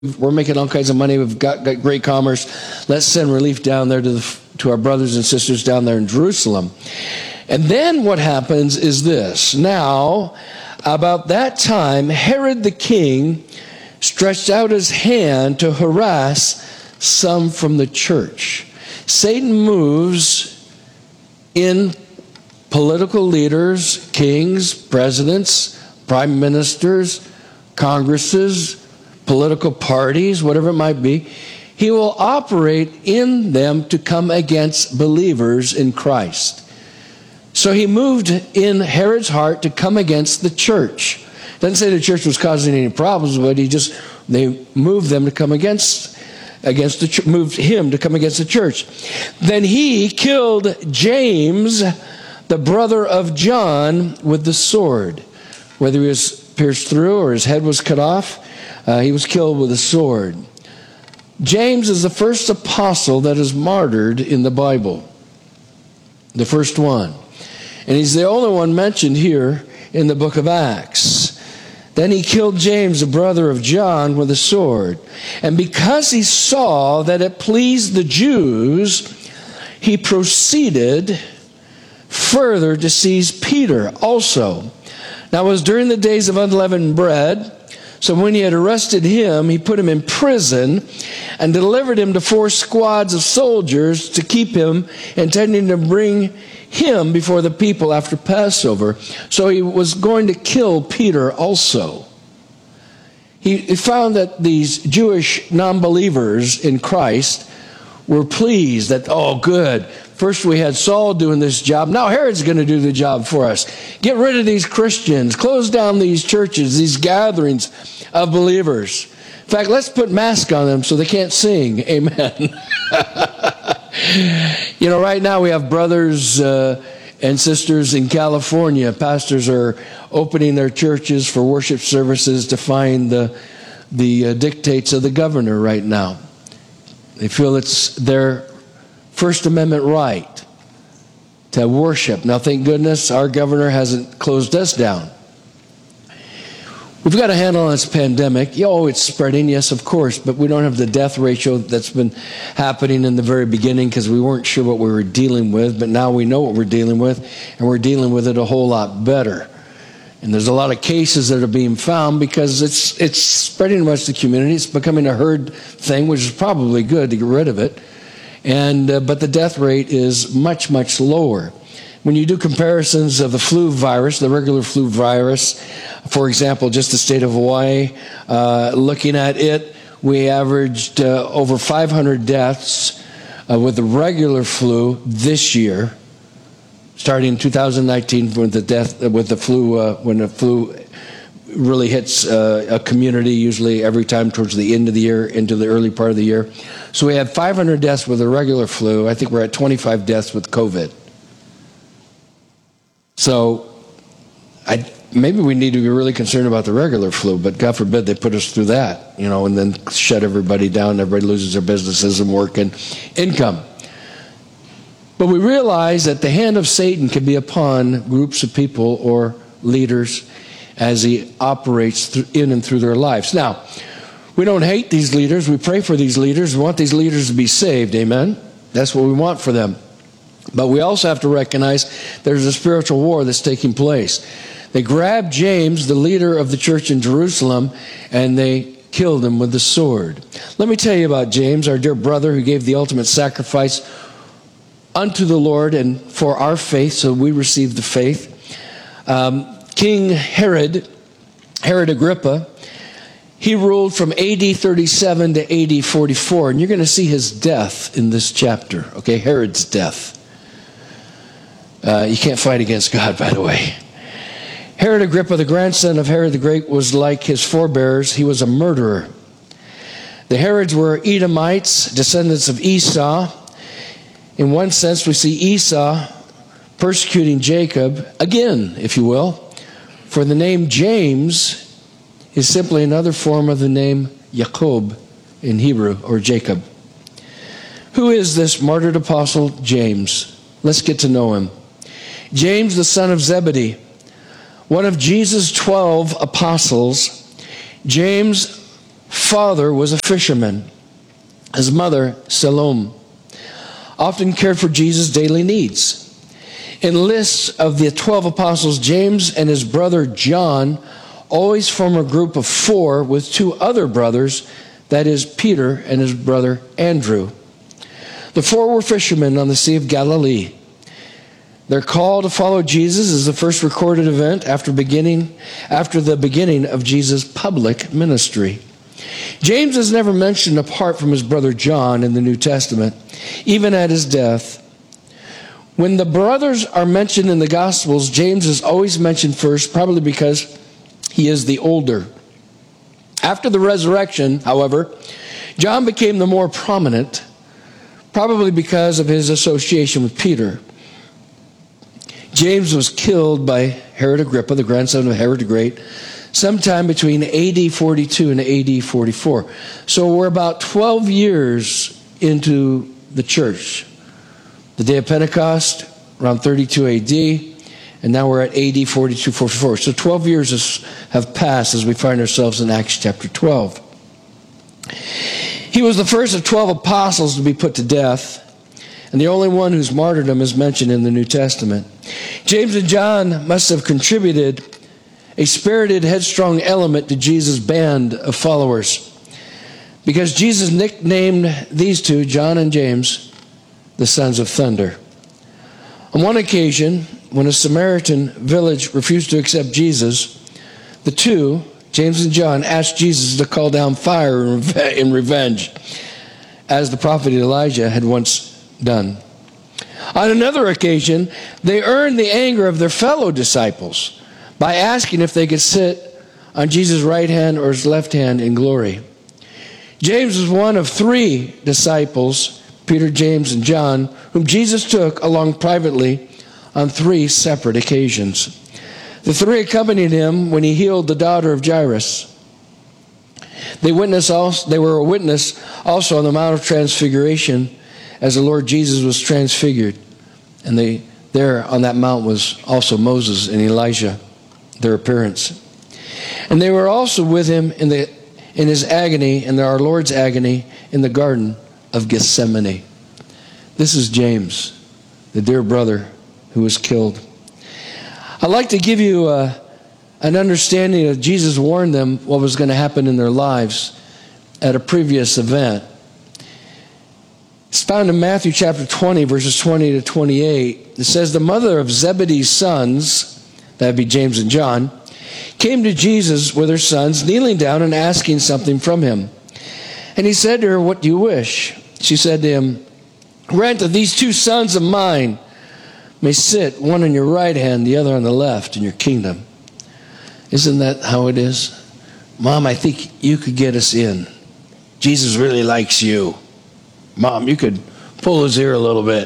we're making all kinds of money. We've got great commerce. Let's send relief down there to our brothers and sisters down there in Jerusalem. And then what happens is this. Now, about that time, Herod the king stretched out his hand to harass some from the church. Satan moves in political leaders, kings, presidents, prime ministers, congresses, political parties, whatever it might be. He will operate in them to come against believers in Christ. So he moved in Herod's heart to come against the church. Doesn't say the church was causing any problems, but they moved them to come against the church, moved him to come against the church. Then he killed James, the brother of John, with the sword. Whether he was pierced through or his head was cut off, he was killed with a sword. James is the first apostle that is martyred in the Bible. The first one. And he's the only one mentioned here in the book of Acts. Then he killed James, the brother of John, with a sword. And because he saw that it pleased the Jews, he proceeded further to seize Peter also. Now it was during the days of unleavened bread. So when he had arrested him, he put him in prison and delivered him to 4 squads of soldiers to keep him, intending to bring him before the people after Passover. So he was going to kill Peter also. He found that these Jewish non-believers in Christ were pleased that, oh, good. First we had Saul doing this job. Now Herod's going to do the job for us. Get rid of these Christians. Close down these churches, these gatherings of believers. In fact, let's put masks on them so they can't sing. Amen. Right now we have brothers and sisters in California. Pastors are opening their churches for worship services to find the dictates of the governor right now. They feel it's their First Amendment right to worship. Now, thank goodness our governor hasn't closed us down. We've got a handle on this pandemic. It's spreading, yes, of course, but we don't have the death ratio that's been happening in the very beginning because we weren't sure what we were dealing with, but now we know what we're dealing with, and we're dealing with it a whole lot better. And there's a lot of cases that are being found because it's spreading amongst the community. It's becoming a herd thing, which is probably good to get rid of it. But the death rate is much, much lower. When you do comparisons of the flu virus, the regular flu virus, for example, just the state of Hawaii, looking at it, we averaged over 500 deaths with the regular flu this year, starting in 2019 when the flu really hits a community, usually every time towards the end of the year, into the early part of the year. So we had 500 deaths with the regular flu. I think we're at 25 deaths with COVID. So maybe we need to be really concerned about the regular flu, but God forbid they put us through that, and then shut everybody down. Everybody loses their businesses and work and income. But we realize that the hand of Satan can be upon groups of people or leaders as he operates in and through their lives. Now, we don't hate these leaders. We pray for these leaders. We want these leaders to be saved. Amen? That's what we want for them. But we also have to recognize there's a spiritual war that's taking place. They grabbed James, the leader of the church in Jerusalem, and they killed him with the sword. Let me tell you about James, our dear brother who gave the ultimate sacrifice unto the Lord and for our faith, so we received the faith. King Herod Agrippa, he ruled from AD 37 to AD 44, and you're going to see his death in this chapter, okay, Herod's death. You can't fight against God, by the way. Herod Agrippa, the grandson of Herod the Great, was like his forebears. He was a murderer. The Herods were Edomites, descendants of Esau. In one sense, we see Esau persecuting Jacob, again, if you will, for the name James is simply another form of the name Jacob in Hebrew, or Jacob. Who is this martyred apostle James? Let's get to know him. James, the son of Zebedee, one of Jesus' 12 apostles. James father was a fisherman. His mother, Salome, often cared for Jesus' daily needs. In lists of the 12 apostles, James and his brother John always form a group of 4 with 2 other brothers, that is, Peter and his brother Andrew. The 4 were fishermen on the Sea of Galilee. Their call to follow Jesus is the first recorded event after the beginning of Jesus' public ministry. James is never mentioned apart from his brother John in the New Testament, even at his death. When the brothers are mentioned in the Gospels, James is always mentioned first, probably because he is the older. After the resurrection, however, John became the more prominent, probably because of his association with Peter. James was killed by Herod Agrippa, the grandson of Herod the Great, sometime between AD 42 and AD 44. So we're about 12 years into the church. The day of Pentecost, around 32 AD, and now we're at AD 42, 44. So 12 years have passed as we find ourselves in Acts chapter 12. He was the first of 12 apostles to be put to death, and the only one whose martyrdom is mentioned in the New Testament. James and John must have contributed a spirited, headstrong element to Jesus' band of followers, because Jesus nicknamed these 2, John and James, the sons of thunder. On one occasion, when a Samaritan village refused to accept Jesus, the 2, James and John, asked Jesus to call down fire in revenge, as the prophet Elijah had once done. On another occasion, they earned the anger of their fellow disciples by asking if they could sit on Jesus' right hand or his left hand in glory. James was one of 3 disciples, Peter, James, and John, whom Jesus took along privately on 3 separate occasions. The 3 accompanied him when he healed the daughter of Jairus. They were a witness also on the Mount of Transfiguration as the Lord Jesus was transfigured. And there on that mount was also Moses and Elijah, their appearance. And they were also with him in his agony, in our Lord's agony, in the Garden of Gethsemane. This is James, the dear brother who was killed. I'd like to give you an understanding of Jesus warned them what was going to happen in their lives at a previous event. It's found in Matthew chapter 20, verses 20 to 28. It says, the mother of Zebedee's sons, that would be James and John, came to Jesus with her sons, kneeling down and asking something from him. And he said to her, what do you wish? She said to him, grant that these 2 sons of mine may sit, one on your right hand, the other on the left, in your kingdom. Isn't that how it is? Mom, I think you could get us in. Jesus really likes you. Mom, you could pull his ear a little bit.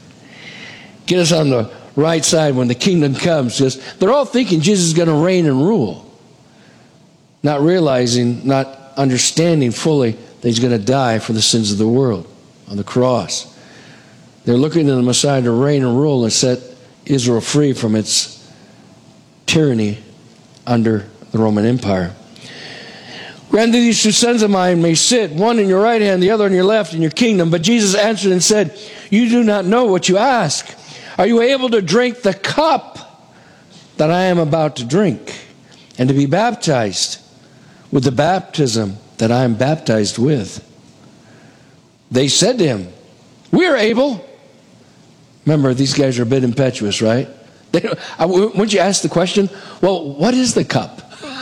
Get us on the right side when the kingdom comes. Just, they're all thinking Jesus is going to reign and rule. Not realizing, not understanding fully that he's going to die for the sins of the world on the cross. They're looking to the Messiah to reign and rule and set Israel free from its tyranny under the Roman Empire. Grant that these 2 sons of mine may sit, one in your right hand, the other on your left, in your kingdom. But Jesus answered and said, you do not know what you ask. Are you able to drink the cup that I am about to drink, and to be baptized with the baptism that I am baptized with? They said to him, we are able. Remember, these guys are a bit impetuous, right? Wouldn't you ask the question, well, what is the cup?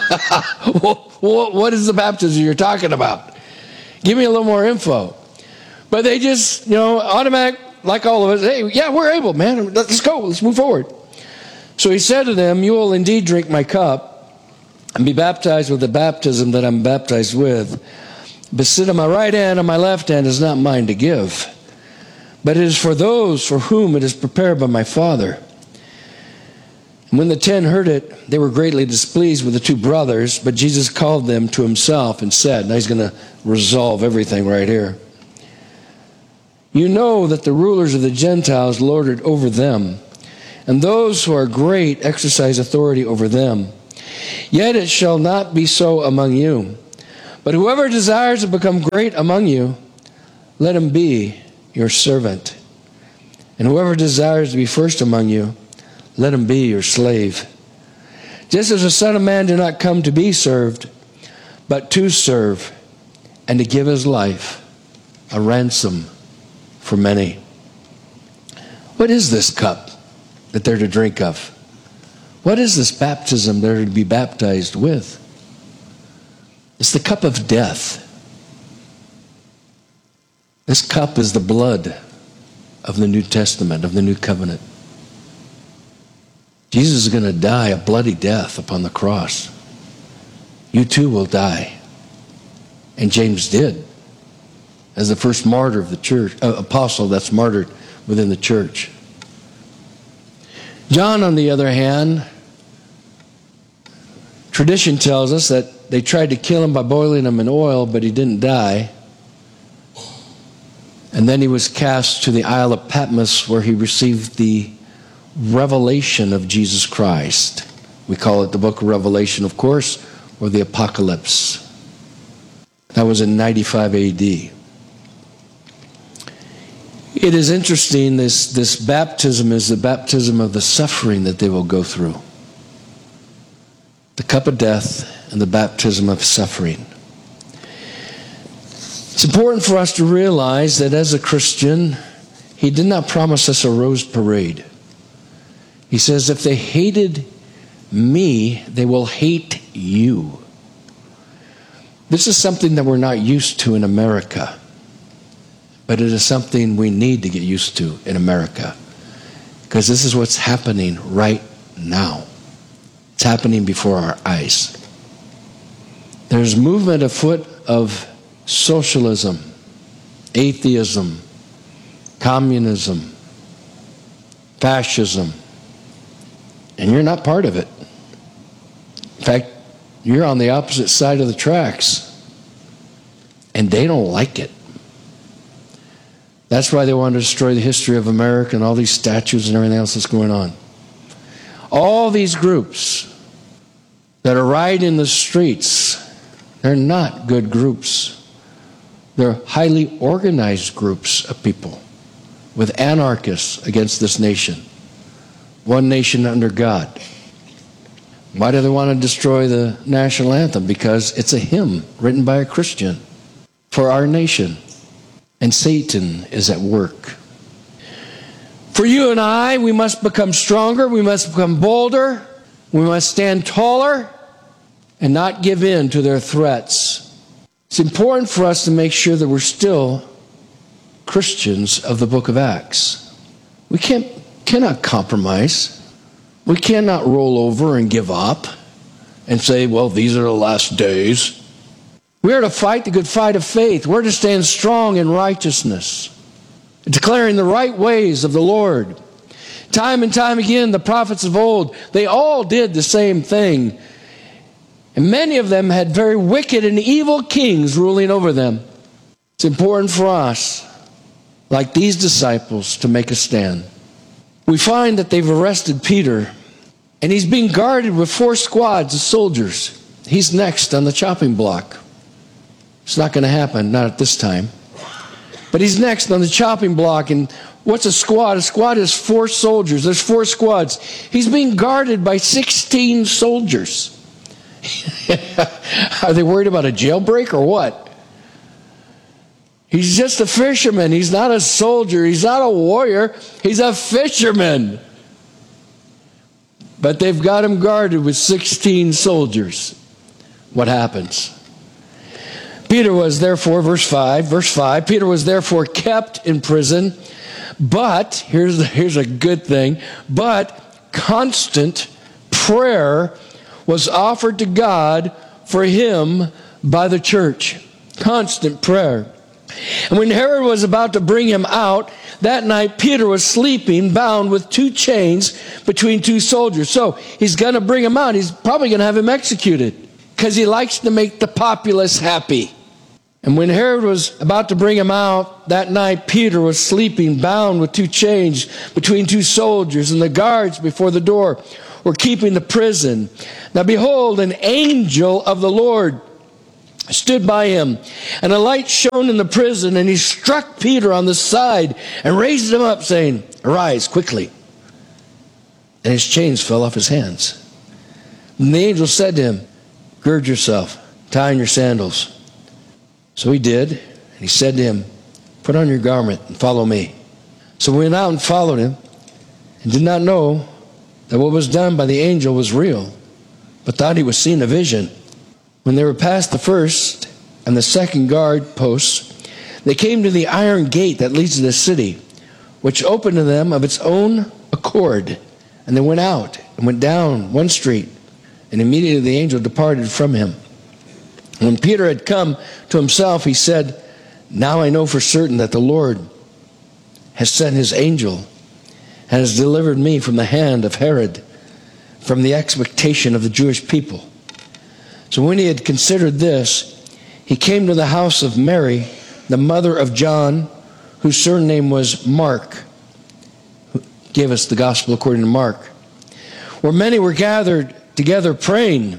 What is the baptism you're talking about? Give me a little more info. But they just, automatic, like all of us, hey, yeah, we're able, man. Let's go. Let's move forward. So he said to them, you will indeed drink my cup and be baptized with the baptism that I'm baptized with. But sit on my right hand and my left hand is not mine to give, but it is for those for whom it is prepared by my Father. And when the 10 heard it, they were greatly displeased with the 2 brothers, but Jesus called them to himself and said, now he's going to resolve everything right here. You know that the rulers of the Gentiles lord it over them, and those who are great exercise authority over them. Yet it shall not be so among you. But whoever desires to become great among you, let him be your servant. And whoever desires to be first among you, let him be your slave. Just as the Son of Man did not come to be served, but to serve, and to give his life a ransom for many. What is this cup that they're to drink of? What is this baptism they're to be baptized with? It's the cup of death. This cup is the blood of the New Testament, of the New Covenant. Jesus is going to die a bloody death upon the cross. You too will die. And James did, as the first martyr of the church, apostle that's martyred within the church. John, on the other hand, tradition tells us that they tried to kill him by boiling him in oil, but he didn't die. And then he was cast to the Isle of Patmos, where he received the revelation of Jesus Christ. We call it the book of Revelation, of course, or the Apocalypse. That was in 95 AD. It is interesting, this baptism is the baptism of the suffering that they will go through. The cup of death and the baptism of suffering. It's important for us to realize that as a Christian, he did not promise us a rose parade. He says, if they hated me, they will hate you. This is something that we're not used to in America, but it is something we need to get used to in America, because this is what's happening right now. It's happening before our eyes. There's movement afoot of socialism, atheism, communism, fascism, and you're not part of it. In fact, you're on the opposite side of the tracks, and they don't like it. That's why they want to destroy the history of America and all these statues and everything else that's going on. All these groups that are riding the streets, they're not good groups. They're highly organized groups of people with anarchists against this nation. One nation under God. Why do they want to destroy the national anthem? Because it's a hymn written by a Christian for our nation. And Satan is at work. For you and I, we must become stronger. We must become bolder. We must stand taller and not give in to their threats. It's important for us to make sure that we're still Christians of the book of Acts. We cannot compromise. We cannot roll over and give up and say, well, these are the last days. We are to fight the good fight of faith. We're to stand strong in righteousness, declaring the right ways of the Lord. Time and time again, the prophets of old, they all did the same thing. And many of them had very wicked and evil kings ruling over them. It's important for us, like these disciples, to make a stand. We find that they've arrested Peter, and he's being guarded with 4 squads of soldiers. He's next on the chopping block. It's not going to happen, not at this time. But he's next on the chopping block, and what's a squad? A squad is 4 soldiers. There's 4 squads. He's being guarded by 16 soldiers. Are they worried about a jailbreak or what? He's just a fisherman. He's not a soldier. He's not a warrior. He's a fisherman. But they've got him guarded with 16 soldiers. What happens? Peter was therefore, verse 5, Peter was therefore kept in prison, but, here's a good thing, but constant prayer was offered to God for him by the church. Constant prayer. And when Herod was about to bring him out, that night Peter was sleeping, bound with 2 chains between 2 soldiers. So he's going to bring him out. He's probably going to have him executed because he likes to make the populace happy. And when Herod was about to bring him out, that night Peter was sleeping, bound with 2 chains between 2 soldiers, and the guards before the door were keeping the prison. Now behold, an angel of the Lord stood by him, and a light shone in the prison, and he struck Peter on the side and raised him up, saying, "Arise quickly." And his chains fell off his hands. And the angel said to him, "Gird yourself, tie on your sandals." So he did, and he said to him, "Put on your garment and follow me." So we went out and followed him, and did not know that what was done by the angel was real, but thought he was seeing a vision. When they were past the first and the second guard posts, they came to the iron gate that leads to the city, which opened to them of its own accord. And they went out and went down one street, and immediately the angel departed from him. When Peter had come to himself, he said, "Now I know for certain that the Lord has sent his angel and has delivered me from the hand of Herod, from the expectation of the Jewish people." So when he had considered this, he came to the house of Mary, the mother of John, whose surname was Mark, who gave us the gospel according to Mark, where many were gathered together praying.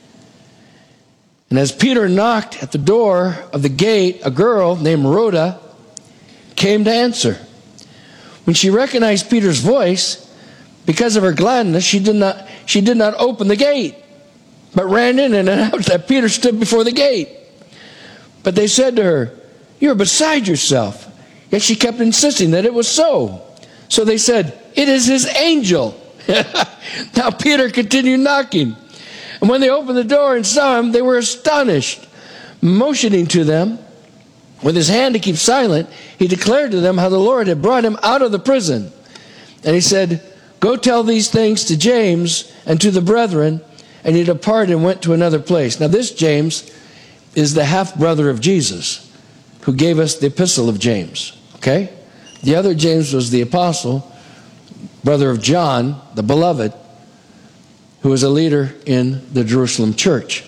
And as Peter knocked at the door of the gate, a girl named Rhoda came to answer. When she recognized Peter's voice, because of her gladness, she did not open the gate, but ran in and announced that Peter stood before the gate. But they said to her, "You are beside yourself." Yet she kept insisting that it was so. So they said, "It is his angel." Now Peter continued knocking. And when they opened the door and saw him, they were astonished. Motioning to them with his hand to keep silent, he declared to them how the Lord had brought him out of the prison. And he said, "Go tell these things to James and to the brethren." And he departed and went to another place. Now this James is the half-brother of Jesus, who gave us the epistle of James. Okay? The other James was the apostle, brother of John, the beloved, who was a leader in the Jerusalem church.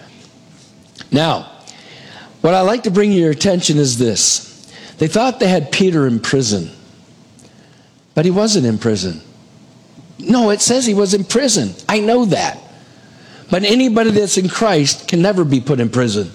Now, what I'd like to bring your attention is this. They thought they had Peter in prison, but he wasn't in prison. No, it says he was in prison. I know that. But anybody that's in Christ can never be put in prison.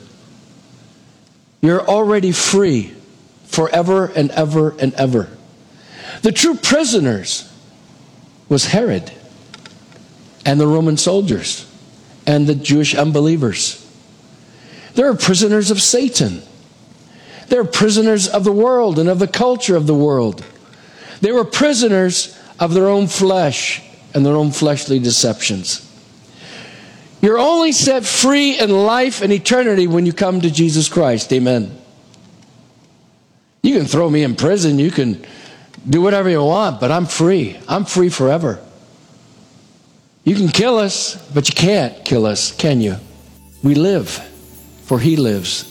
You're already free forever and ever and ever. The true prisoners was Herod and the Roman soldiers and the Jewish unbelievers. They were prisoners of Satan. They were prisoners of the world and of the culture of the world. They were prisoners of their own flesh and their own fleshly deceptions. You're only set free in life and eternity when you come to Jesus Christ. Amen. You can throw me in prison. You can do whatever you want, but I'm free. I'm free forever. You can kill us, but you can't kill us, can you? We live, for he lives.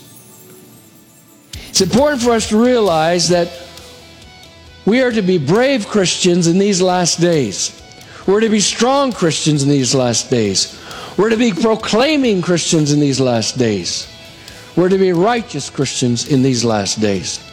It's important for us to realize that we are to be brave Christians in these last days. We're to be strong Christians in these last days. We're to be proclaiming Christians in these last days. We're to be righteous Christians in these last days.